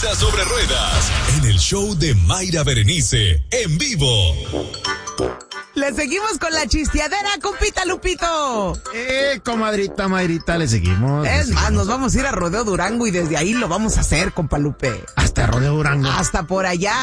Vida sobre Ruedas, en el show de Mayra Berenice, en vivo. Le seguimos con la chisteadera, compita Lupito. Comadrita Mayrita, le seguimos. Es más, nos vamos a ir a Rodeo Durango y desde ahí lo vamos a hacer, compa Lupe. Hasta Rodeo Durango. Hasta por allá.